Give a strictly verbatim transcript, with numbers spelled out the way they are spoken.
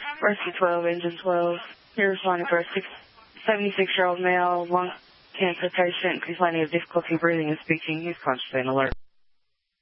Rescue twelve, engine twelve. You're responding for a seventy-six-year-old male, lung cancer patient complaining of difficulty breathing and speaking. He's conscious and alert.